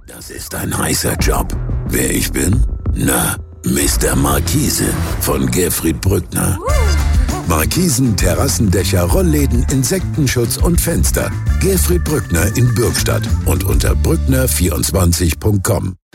Das ist ein heißer Job. Wer ich bin? Na, Mr. Markise von Gerfried Brückner. Markisen, Terrassendächer, Rollläden, Insektenschutz und Fenster. Gerfried Brückner in Bürgstadt und unter brückner24.com.